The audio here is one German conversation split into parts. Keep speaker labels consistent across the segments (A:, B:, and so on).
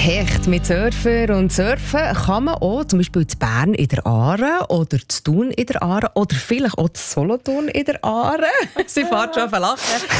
A: Hecht mit Surfer und Surfen kann man auch zum Beispiel in Bern in der Aare oder in Thun in der Aare oder vielleicht auch in Solothurn in der Aare. Sie fährt schon auf lachen.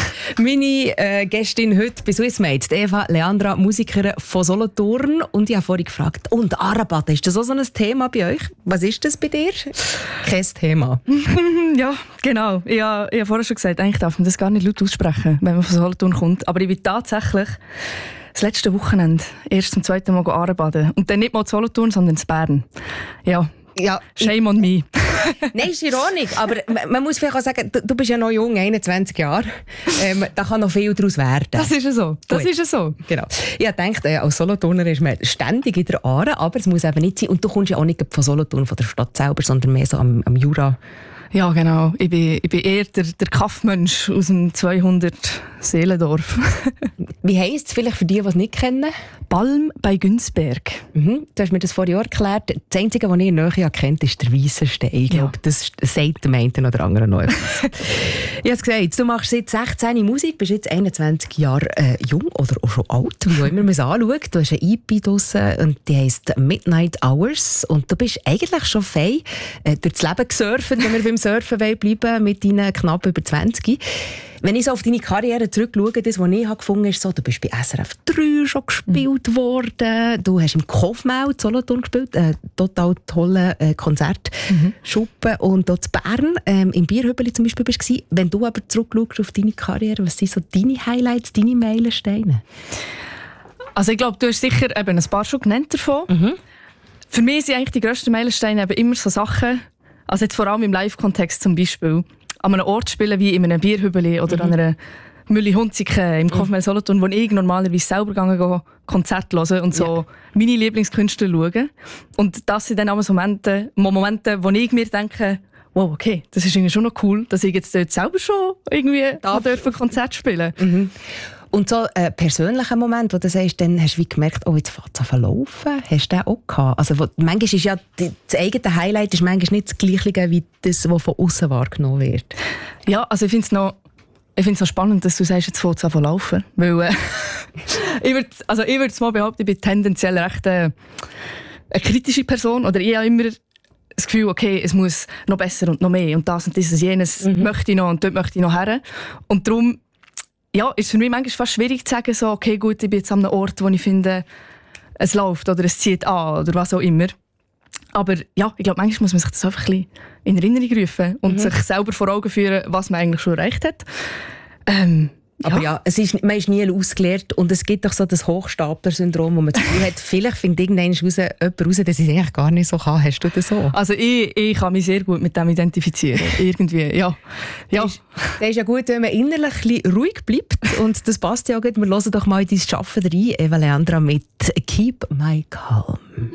A: Meine Gästin heute bei Swissmate, Eva Leandra, Musikerin von Solothurn. Und ich habe vorhin gefragt, und Aarebaden, ist das auch so ein Thema bei euch? Was ist das bei dir? Kein Thema.
B: Ja, genau. Ich habe vorher schon gesagt, eigentlich darf man das gar nicht laut aussprechen, wenn man von Solothurn kommt. Aber ich bin tatsächlich das letzte Wochenende erst zum zweiten Mal Aarebaden. Und dann nicht mal in Solothurn, sondern in Bern. Ja, shame on me.
A: Nein, ist ironisch, aber man muss vielleicht auch sagen, du bist ja noch jung, 21 Jahre. Da kann noch viel daraus werden.
B: Das ist ja so. Das
A: Gut.
B: ist ja so.
A: Genau. Ich dachte, als Solothurner ist man ständig in der Aare, aber es muss eben nicht sein. Und du kommst ja auch nicht von Solothurn, von der Stadt selber, sondern mehr so am Jura.
B: Ja, genau. Ich bin eher der Kaffmensch aus dem 200-Seelendorf.
A: Wie heisst es vielleicht für die, die es nicht kennen?
B: Balm bei Günzberg.
A: Du hast mir das vor Jahren erklärt. Das Einzige, was ich in der Nähe kennt, ist der Weissenstein. Ich glaube, das sagt dem einen oder anderen noch etwas. Ich habe es gesagt, du machst seit 16 Musik, bist jetzt 21 Jahre jung oder auch schon alt, wie auch immer man es anschaut. Du hast eine EP draussen und die heisst Midnight Hours. Und du bist eigentlich schon fein durchs Leben gesurft, wenn wir beim Surfen bleiben, mit deinen knapp über 20. Wenn ich so auf deine Karriere zurückschaue, das, was ich gefunden habe, ist so, du bist bei SRF 3 schon gespielt worden, du hast im Kofmau in Solothurn gespielt, total tolle Konzert, Schuppen und dort in Bern, im Bierhübeli zum Beispiel bist du. Wenn du aber zurückschaust auf deine Karriere, was sind so deine Highlights, deine Meilensteine?
B: Also ich glaube, du hast sicher eben ein paar schon genannt davon. Für mich sind eigentlich die grössten Meilensteine eben immer so Sachen, also jetzt vor allem im Live-Kontext zum Beispiel, an einem Ort spielen wie in einem Bierhübeli oder an einer Mülli-Hunziken im Kofmel Solothurn, wo ich normalerweise selber gehe Konzerte hören und so meine Lieblingskünstler schauen. Und das sind dann auch Momente, wo ich mir denke, wow, okay, das ist irgendwie schon noch cool, dass ich jetzt dort selber schon irgendwie Konzert spielen darf.
A: Und so ein persönlicher Moment, wo du sagst, dann hast du wie gemerkt, oh, jetzt fängt es an zu laufen. Hast du den auch gehabt? Also, manchmal ist ja das eigene Highlight ist manchmal nicht das Gleiche wie das, was von außen wahrgenommen wird.
B: Ja, also ich finde es noch spannend, dass du sagst, jetzt fängt es an zu laufen. Weil ich würde mal behaupten, ich bin tendenziell recht eine kritische Person. Oder ich habe immer das Gefühl, okay, es muss noch besser und noch mehr. Und das und dieses, jenes möchte ich noch und dort möchte ich noch her. Und darum ist für mich manchmal fast schwierig zu sagen, so, okay, gut, ich bin jetzt an einem Ort, wo ich finde, es läuft oder es zieht an oder was auch immer. Aber ja, ich glaube, manchmal muss man sich das einfach ein bisschen in Erinnerung rufen und sich selber vor Augen führen, was man eigentlich schon erreicht hat. Aber ja,
A: man ist nie ausgelernt und es gibt doch so das Hochstapler-Syndrom, wo man das Gefühl hat, vielleicht findet irgendwann jemand raus, dass ich es eigentlich gar nicht so kann. Hast du das so?
B: Also ich kann mich sehr gut mit dem identifizieren. Irgendwie, ja.
A: Das ist ja gut, wenn man innerlich ein bisschen ruhig bleibt und das passt ja auch gut. Wir hören doch mal in dein Schaffen rein, Eva Leandra mit «Keep My Calm».